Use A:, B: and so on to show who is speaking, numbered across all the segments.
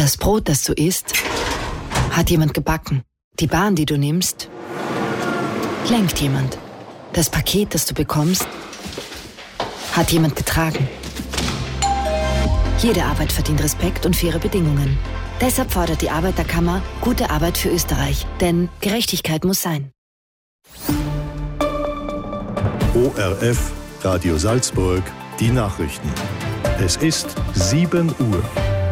A: Das Brot, das du isst, hat jemand gebacken. Die Bahn, die du nimmst, lenkt jemand. Das Paket, das du bekommst, hat jemand getragen. Jede Arbeit verdient Respekt und faire Bedingungen. Deshalb fordert die Arbeiterkammer gute Arbeit für Österreich. Denn Gerechtigkeit muss sein.
B: ORF, Radio Salzburg, die Nachrichten. Es ist 7 Uhr.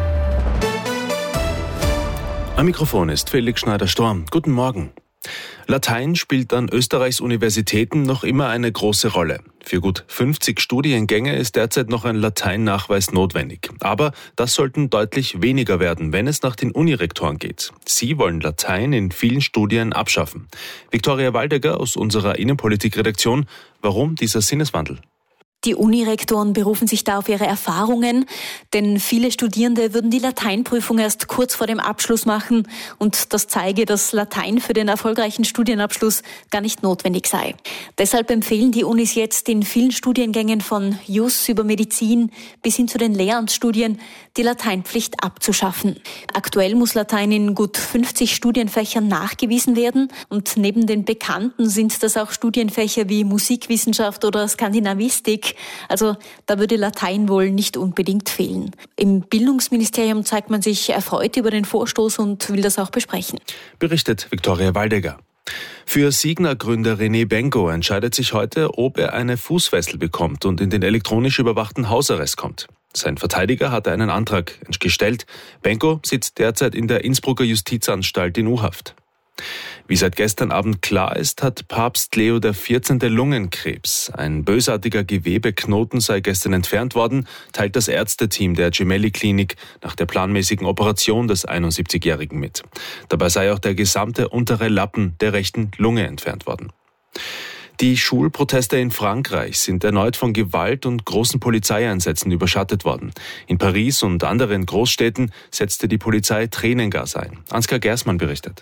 C: Am Mikrofon ist Felix Schneider-Storm. Guten Morgen. Latein spielt an Österreichs Universitäten noch immer eine große Rolle. Für gut 50 Studiengänge ist derzeit noch ein Lateinnachweis notwendig. Aber das sollten deutlich weniger werden, wenn es nach den Unirektoren geht. Sie wollen Latein in vielen Studien abschaffen. Viktoria Waldegger aus unserer Innenpolitik-Redaktion. Warum dieser Sinneswandel?
D: Die Unirektoren berufen sich da auf ihre Erfahrungen, denn viele Studierende würden die Lateinprüfung erst kurz vor dem Abschluss machen und das zeige, dass Latein für den erfolgreichen Studienabschluss gar nicht notwendig sei. Deshalb empfehlen die Unis jetzt in vielen Studiengängen von Jus über Medizin bis hin zu den Lehramtsstudien die Lateinpflicht abzuschaffen. Aktuell muss Latein in gut 50 Studienfächern nachgewiesen werden und neben den bekannten sind das auch Studienfächer wie Musikwissenschaft oder Skandinavistik. Also da würde Latein wohl nicht unbedingt fehlen. Im Bildungsministerium zeigt man sich erfreut über den Vorstoß und will das auch besprechen.
C: Berichtet Viktoria Waldegger. Für Signa-Gründer René Benko entscheidet sich heute, ob er eine Fußfessel bekommt und in den elektronisch überwachten Hausarrest kommt. Sein Verteidiger hatte einen Antrag gestellt. Benko sitzt derzeit in der Innsbrucker Justizanstalt in U-Haft. Wie seit gestern Abend klar ist, hat Papst Leo XIV. Lungenkrebs. Ein bösartiger Gewebeknoten sei gestern entfernt worden, teilt das Ärzteteam der Gemelli-Klinik nach der planmäßigen Operation des 71-Jährigen mit. Dabei sei auch der gesamte untere Lappen der rechten Lunge entfernt worden. Die Schulproteste in Frankreich sind erneut von Gewalt und großen Polizeieinsätzen überschattet worden. In Paris und anderen Großstädten setzte die Polizei Tränengas ein. Ansgar Gersmann berichtet.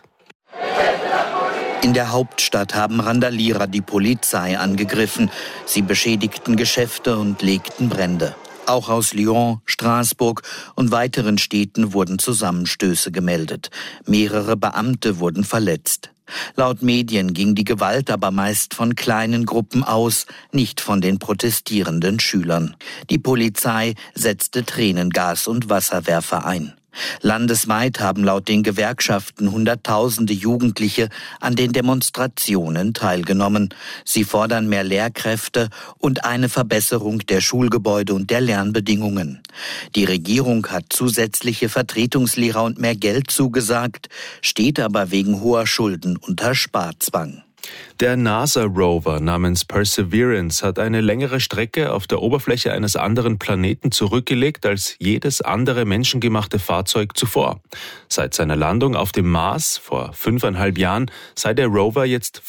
E: In der Hauptstadt haben Randalierer die Polizei angegriffen. Sie beschädigten Geschäfte und legten Brände. Auch aus Lyon, Straßburg und weiteren Städten wurden Zusammenstöße gemeldet. Mehrere Beamte wurden verletzt. Laut Medien ging die Gewalt aber meist von kleinen Gruppen aus, nicht von den protestierenden Schülern. Die Polizei setzte Tränengas und Wasserwerfer ein. Landesweit haben laut den Gewerkschaften Hunderttausende Jugendliche an den Demonstrationen teilgenommen. Sie fordern mehr Lehrkräfte und eine Verbesserung der Schulgebäude und der Lernbedingungen. Die Regierung hat zusätzliche Vertretungslehrer und mehr Geld zugesagt, steht aber wegen hoher Schulden unter Sparzwang.
C: Der NASA-Rover namens Perseverance hat eine längere Strecke auf der Oberfläche eines anderen Planeten zurückgelegt als jedes andere menschengemachte Fahrzeug zuvor. Seit seiner Landung auf dem Mars vor 5,5 Jahren sei der Rover jetzt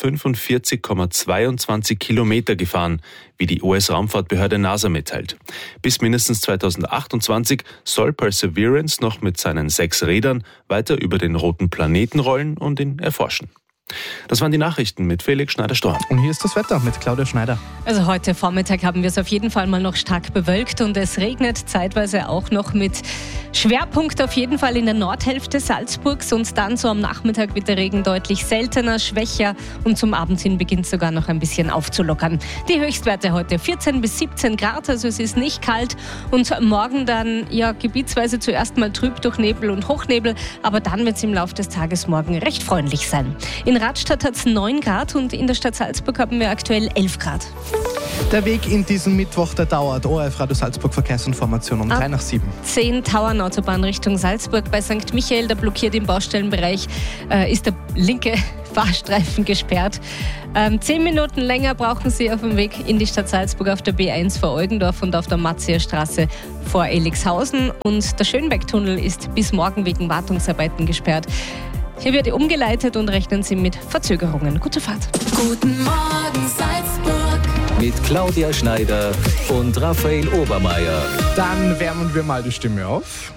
C: 45,22 Kilometer gefahren, wie die US-Raumfahrtbehörde NASA mitteilt. Bis mindestens 2028 soll Perseverance noch mit seinen 6 Rädern weiter über den roten Planeten rollen und ihn erforschen. Das waren die Nachrichten mit Felix Schneider-Storm.
F: Und hier ist das Wetter mit Claudia Schneider.
G: Also heute Vormittag haben wir es auf jeden Fall mal noch stark bewölkt und es regnet zeitweise auch noch mit Schwerpunkt auf jeden Fall in der Nordhälfte Salzburgs und dann so am Nachmittag wird der Regen deutlich seltener, schwächer und zum Abend hin beginnt es sogar noch ein bisschen aufzulockern. Die Höchstwerte heute 14 bis 17 Grad, also es ist nicht kalt und morgen dann ja gebietsweise zuerst mal trüb durch Nebel und Hochnebel, aber dann wird es im Laufe des Tages morgen recht freundlich sein. In Radstadt hat es 9 Grad und in der Stadt Salzburg haben wir aktuell 11 Grad.
F: Der Weg in diesen Mittwoch, der dauert. ORF Radio Salzburg Verkehrsinformation um 3 nach 7.
G: 10 Tauernautobahn Richtung Salzburg bei St. Michael, da blockiert im Baustellenbereich, ist der linke Fahrstreifen gesperrt. 10 Minuten länger brauchen Sie auf dem Weg in die Stadt Salzburg auf der B1 vor Eugendorf und auf der Matzierstraße vor Elixhausen. Und der Schönbergtunnel ist bis morgen wegen Wartungsarbeiten gesperrt. Hier wird umgeleitet und rechnen Sie mit Verzögerungen. Gute Fahrt.
H: Guten Morgen Salzburg.
I: Mit Claudia Schneider und Raphael Obermeier.
F: Dann wärmen wir mal die Stimme auf.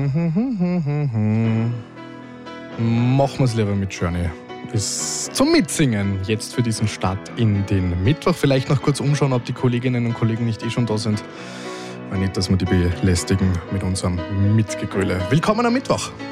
F: Machen wir es lieber mit Journey. Ist zum Mitsingen jetzt für diesen Start in den Mittwoch. Vielleicht noch kurz umschauen, ob die Kolleginnen und Kollegen nicht schon da sind. Nicht, dass wir die belästigen mit unserem Mitgegröle. Willkommen am Mittwoch.